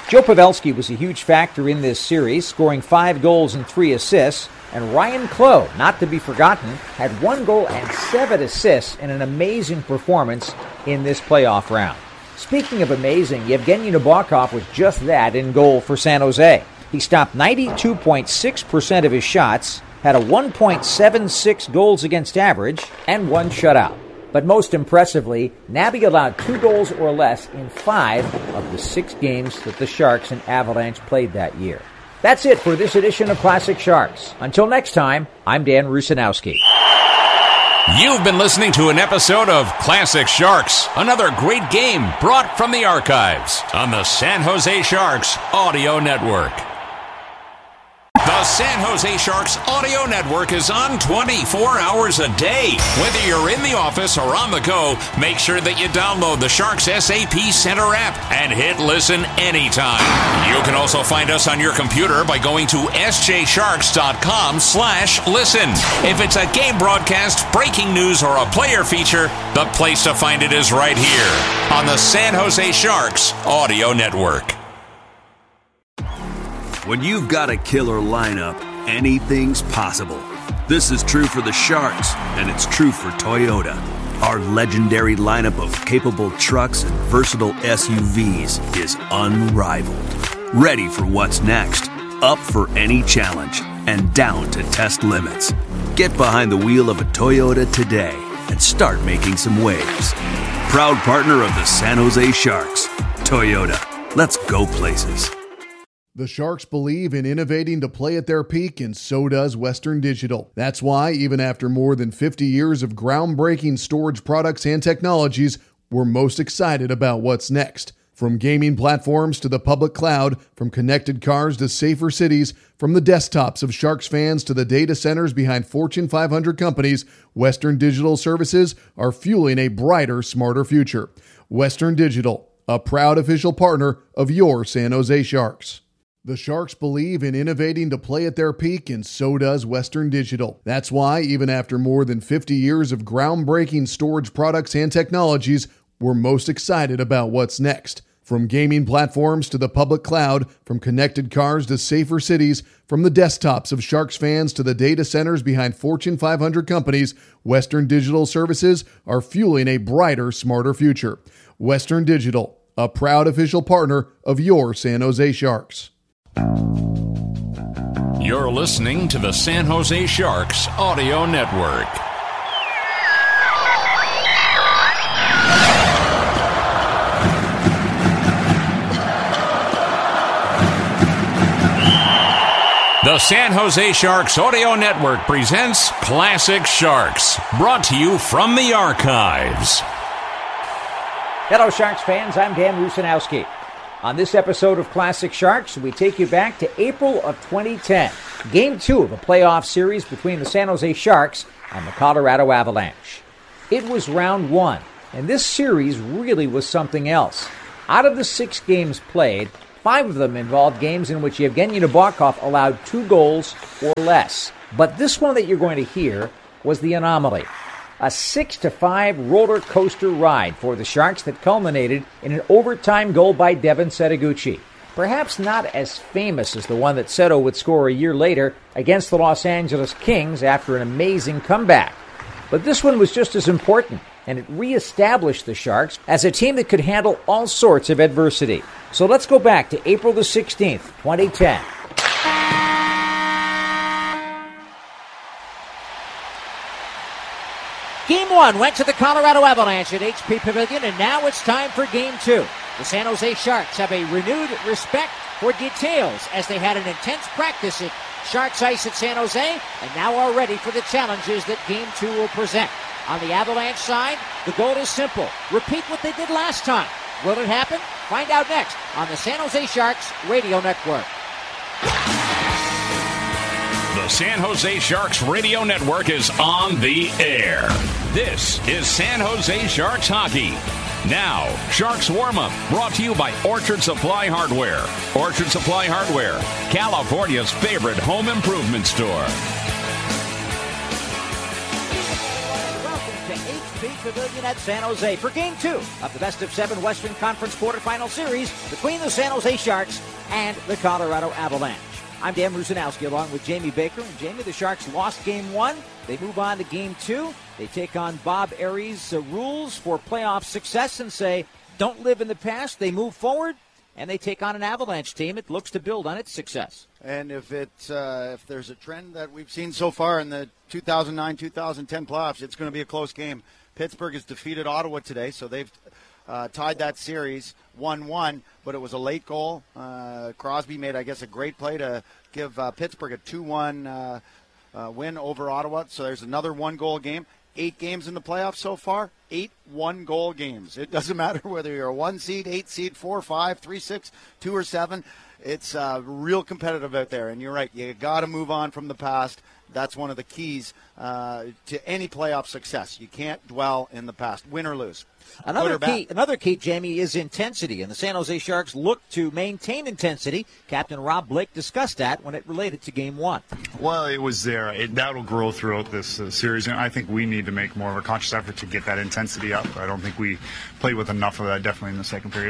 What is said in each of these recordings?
Joe Pavelski was a huge factor in this series, scoring 5 goals and 3 assists. And Ryan Clough, not to be forgotten, had 1 goal and 7 assists in an amazing performance in this playoff round. Speaking of amazing, Yevgeny Nabokov was just that in goal for San Jose. He stopped 92.6% of his shots, had a 1.76 goals against average, and 1 shutout. But most impressively, Nabby allowed 2 goals or less in 5 of the 6 games that the Sharks and Avalanche played that year. That's it for this edition of Classic Sharks. Until next time, I'm Dan Rusanowski. You've been listening to an episode of Classic Sharks, another great game brought from the archives on the San Jose Sharks Audio Network. The San Jose Sharks Audio Network is on 24 hours a day. Whether you're in the office or on the go, make sure that you download the Sharks SAP Center app and hit listen anytime. You can also find us on your computer by going to sjsharks.com/listen. If it's a game broadcast, breaking news, or a player feature, the place to find it is right here on the San Jose Sharks Audio Network. When you've got a killer lineup, anything's possible. This is true for the Sharks, and it's true for Toyota. Our legendary lineup of capable trucks and versatile SUVs is unrivaled. Ready for what's next, up for any challenge, and down to test limits. Get behind the wheel of a Toyota today and start making some waves. Proud partner of the San Jose Sharks, Toyota. Let's go places. The Sharks believe in innovating to play at their peak, and so does Western Digital. That's why, even after more than 50 years of groundbreaking storage products and technologies, we're most excited about what's next. From gaming platforms to the public cloud, from connected cars to safer cities, from the desktops of Sharks fans to the data centers behind Fortune 500 companies, Western Digital services are fueling a brighter, smarter future. Western Digital, a proud official partner of your San Jose Sharks. The Sharks believe in innovating to play at their peak, and so does Western Digital. That's why, even after more than 50 years of groundbreaking storage products and technologies, we're most excited about what's next. From gaming platforms to the public cloud, from connected cars to safer cities, from the desktops of Sharks fans to the data centers behind Fortune 500 companies, Western Digital services are fueling a brighter, smarter future. Western Digital, a proud official partner of your San Jose Sharks. You're listening to the San Jose Sharks Audio Network. The San Jose Sharks Audio Network presents Classic Sharks, brought to you from the archives. Hello, Sharks fans. I'm Dan Rusanowski. On this episode of Classic Sharks, we take you back to April of 2010, Game 2 of a playoff series between the San Jose Sharks and the Colorado Avalanche. It was round 1, and this series really was something else. Out of the 6 games played, 5 of them involved games in which Yevgeny Nabokov allowed 2 goals or less. But this one that you're going to hear was the anomaly. A 6-5 roller coaster ride for the Sharks that culminated in an overtime goal by Devin Setoguchi. Perhaps not as famous as the one that Seto would score a year later against the Los Angeles Kings after an amazing comeback. But this one was just as important, and it reestablished the Sharks as a team that could handle all sorts of adversity. So let's go back to April the 16th, 2010. Game 1 went to the Colorado Avalanche at HP Pavilion, and now it's time for Game 2. The San Jose Sharks have a renewed respect for details as they had an intense practice at Sharks Ice at San Jose, and now are ready for the challenges that Game 2 will present. On the Avalanche side, the goal is simple. Repeat what they did last time. Will it happen? Find out next on the San Jose Sharks Radio Network. The San Jose Sharks Radio Network is on the air. This is San Jose Sharks Hockey. Now, Sharks Warm-Up, brought to you by Orchard Supply Hardware. Orchard Supply Hardware, California's favorite home improvement store. Welcome to HP Pavilion at San Jose for Game 2 of the best-of-7 Western Conference quarterfinal series between the San Jose Sharks and the Colorado Avalanche. I'm Dan Rusanowski along with Jamie Baker. And Jamie, the Sharks lost Game 1. They move on to Game 2. They take on Bob Aries' rules for playoff success and say, don't live in the past. They move forward, and they take on an Avalanche team that looks to build on its success. And if there's a trend that we've seen so far in the 2009-2010 playoffs, it's going to be a close game. Pittsburgh has defeated Ottawa today, so they've tied that series 1-1, but it was a late goal. Crosby made, I guess, a great play to give Pittsburgh a 2-1 win over Ottawa. So there's another one-goal game. 8 games in the playoffs so far, 8 one-goal games. It doesn't matter whether you're a 1 seed, 8 seed, 4, 5, 3, 6, 2, or 7. It's real competitive out there. And you're right, you got to move on from the past. That's one of the keys to any playoff success. You can't dwell in the past, win or lose. Another key, Jamie, is intensity, and the San Jose Sharks look to maintain intensity. Captain Rob Blake discussed that when it related to Game 1. Well, it was there. That'll grow throughout this series, and I think we need to make more of a conscious effort to get that intensity up. I don't think we played with enough of that, definitely in the second period.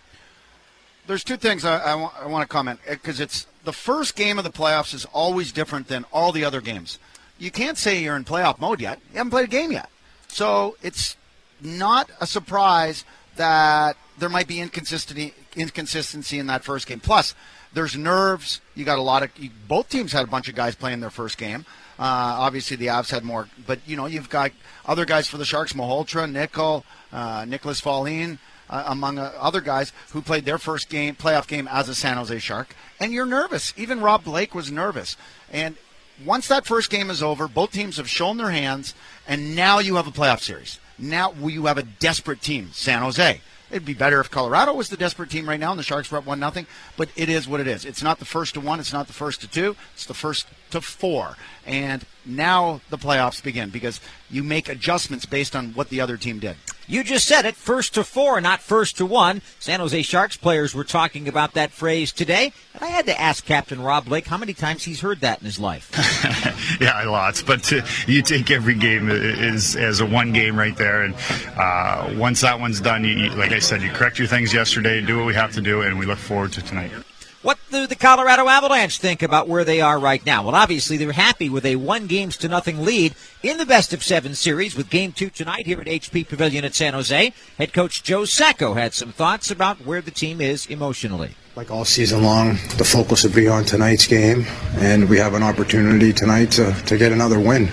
There's 2 things I want to comment, because it's the first game of the playoffs is always different than all the other games. You can't say you're in playoff mode yet. You haven't played a game yet. So it's not a surprise that there might be inconsistency in that first game. Plus, there's nerves. You got both teams had a bunch of guys playing their first game. Obviously, the Avs had more, but you've got other guys for the Sharks: Malhotra, Nicholas Folin, among other guys who played their first playoff game as a San Jose Shark. And you're nervous. Even Rob Blake was nervous. And once that first game is over, both teams have shown their hands, and now you have a playoff series. Now you have a desperate team, San Jose. It'd be better if Colorado was the desperate team right now and the Sharks were up 1-0, but it is what it is. It's not the first to 1, it's not the first to 2, it's the first to 4. And now the playoffs begin because you make adjustments based on what the other team did. You just said it, first to 4, not first to 1. San Jose Sharks players were talking about that phrase today, and I had to ask Captain Rob Blake how many times he's heard that in his life. Yeah, lots, but you take every game as a one game right there, and once that one's done, like I said, you correct your things yesterday, do what we have to do, and we look forward to tonight. What do the Colorado Avalanche think about where they are right now? Well, obviously, they're happy with a 1-0 lead in the best-of-7 series with Game 2 tonight here at HP Pavilion at San Jose. Head coach Joe Sacco had some thoughts about where the team is emotionally. Like all season long, the focus will be on tonight's game, and we have an opportunity tonight to get another win.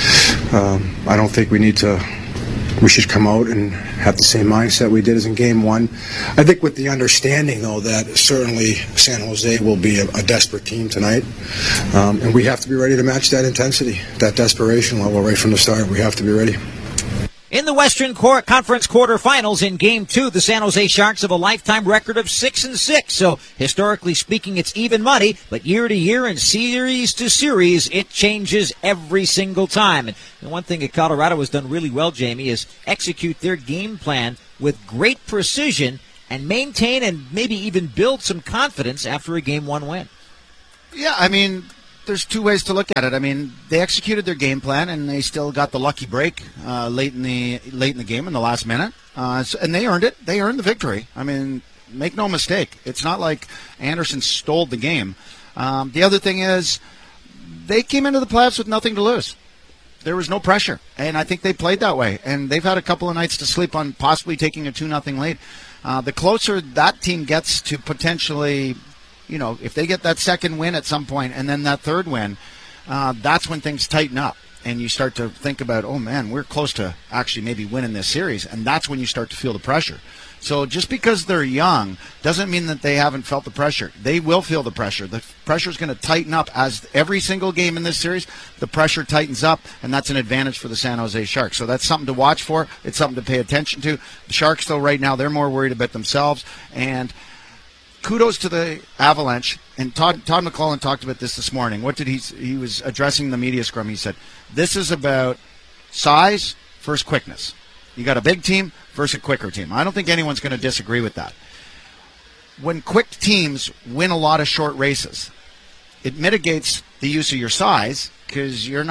I don't think we should come out and have the same mindset we did as in Game 1. I think with the understanding, though, that certainly San Jose will be a desperate team tonight. And we have to be ready to match that intensity, that desperation level right from the start. We have to be ready. In the Western Conference quarterfinals in Game 2, the San Jose Sharks have a lifetime record of 6-6. So, historically speaking, it's even money. But year to year and series to series, it changes every single time. And one thing that Colorado has done really well, Jamie, is execute their game plan with great precision and maintain and maybe even build some confidence after a Game 1 win. Yeah, I mean, there's 2 ways to look at it. I mean, they executed their game plan, and they still got the lucky break late in the game in the last minute, and they earned it. They earned the victory. I mean, make no mistake, it's not like Anderson stole the game. The other thing is, they came into the playoffs with nothing to lose. There was no pressure, and I think they played that way. And they've had a couple of nights to sleep on possibly taking a 2-0 lead. The closer that team gets to potentially, if they get that second win at some point and then that third win, that's when things tighten up. And you start to think about, oh, man, we're close to actually maybe winning this series. And that's when you start to feel the pressure. So just because they're young doesn't mean that they haven't felt the pressure. They will feel the pressure. The pressure is going to tighten up as every single game in this series, the pressure tightens up, and that's an advantage for the San Jose Sharks. So that's something to watch for. It's something to pay attention to. The Sharks, though, right now, they're more worried about themselves. And kudos to the Avalanche. And Todd McClellan talked about this morning. What did he was addressing the media scrum. He said, this is about size versus quickness. You got a big team versus a quicker team. I don't think anyone's going to disagree with that. When quick teams win a lot of short races, it mitigates the use of your size because you're not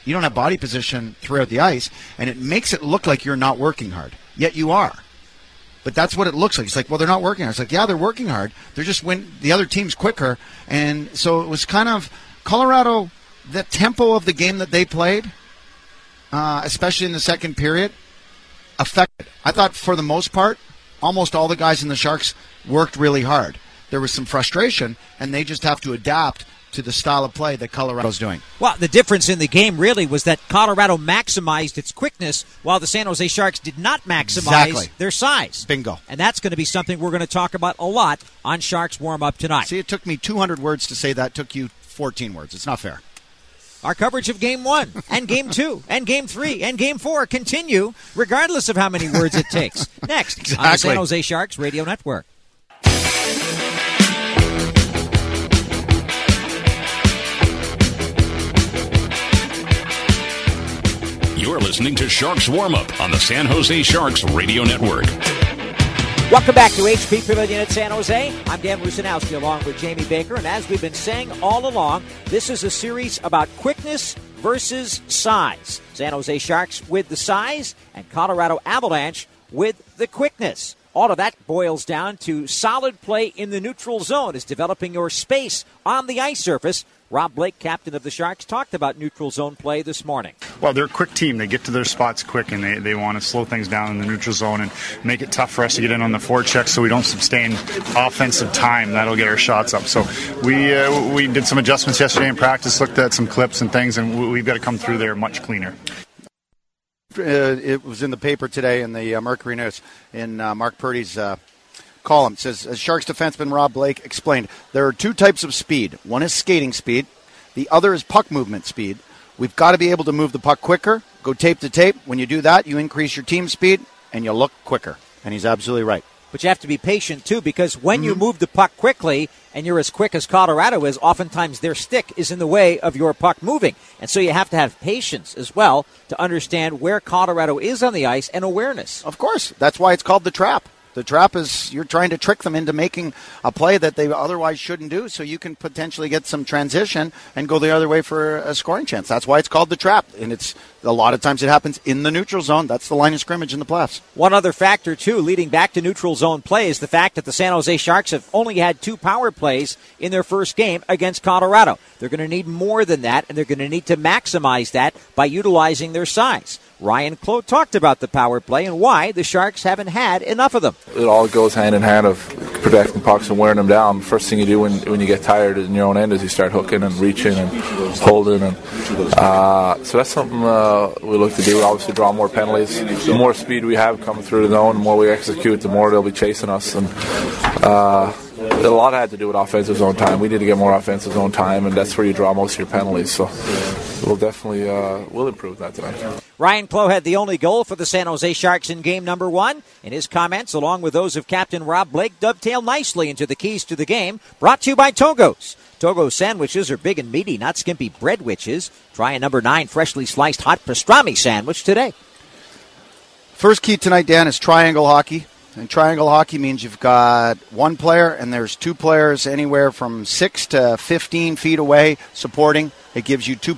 You don't have body position throughout the ice, and it makes it look like you're not working hard. Yet you are. But that's what it looks like. It's like, well, they're not working hard. It's like, yeah, they're working hard. They're just the other team's quicker. And so it was kind of Colorado, the tempo of the game that they played, especially in the second period, affected. I thought for the most part, almost all the guys in the Sharks worked really hard. There was some frustration, and they just have to adapt to the style of play that Colorado's doing. Well, the difference in the game really was that Colorado maximized its quickness while the San Jose Sharks did not maximize their size. Bingo. And that's going to be something we're going to talk about a lot on Sharks Warm-Up tonight. See, it took me 200 words to say that. It took you 14 words. It's not fair. Our coverage of Game 1 and Game 2 and Game 3 and Game 4 continue regardless of how many words it takes. Next on the San Jose Sharks Radio Network. You're listening to Sharks Warm-Up on the San Jose Sharks Radio Network. Welcome back to HP Pavilion at San Jose. I'm Dan Rusanowski along with Jamie Baker, and as we've been saying all along, this is a series about quickness versus size. San Jose Sharks with the size and Colorado Avalanche with the quickness. All of that boils down to solid play in the neutral zone, is developing your space on the ice surface. Rob Blake, captain of the Sharks, talked about neutral zone play this morning. Well, they're a quick team. They get to their spots quick, and they want to slow things down in the neutral zone and make it tough for us to get in on the forecheck so we don't sustain offensive time. That'll get our shots up. So we did some adjustments yesterday in practice, looked at some clips and things, and we've got to come through there much cleaner. It was in the paper today in the Mercury News in Mark Purdy's column. It says, as Sharks defenseman Rob Blake explained, there are two types of speed. One is skating speed. The other is puck movement speed. We've got to be able to move the puck quicker, go tape to tape. When you do that, you increase your team speed, and you look quicker. And he's absolutely right. But you have to be patient, too, because when you move the puck quickly and you're as quick as Colorado is, oftentimes their stick is in the way of your puck moving. And so you have to have patience as well to understand where Colorado is on the ice and awareness. Of course. That's why it's called the trap. The trap is you're trying to trick them into making a play that they otherwise shouldn't do, so you can potentially get some transition and go the other way for a scoring chance. That's why it's called the trap, and it's a lot of times it happens in the neutral zone. That's the line of scrimmage in the playoffs. One other factor, too, leading back to neutral zone play is the fact that the San Jose Sharks have only had 2 power plays in their first game against Colorado. They're going to need more than that, and they're going to need to maximize that by utilizing their size. Ryan Clough talked about the power play and why the Sharks haven't had enough of them. It all goes hand in hand of protecting pucks and wearing them down. First thing you do when you get tired in your own end is you start hooking and reaching and holding. And so that's something we look to do. Obviously draw more penalties. The more speed we have coming through the zone, the more we execute, the more they'll be chasing us. And a lot had to do with offensive zone time. We need to get more offensive zone time, and that's where you draw most of your penalties. So we'll definitely we'll improve that tonight. Ryan Clough had the only goal for the San Jose Sharks in game number 1. And his comments, along with those of Captain Rob Blake, dovetail nicely into the keys to the game. Brought to you by Togo's. Togo's sandwiches are big and meaty, not skimpy bread witches. Try a number 9 freshly sliced hot pastrami sandwich today. First key tonight, Dan, is triangle hockey. And triangle hockey means you've got one player and there's 2 players anywhere from 6 to 15 feet away supporting. It gives you 2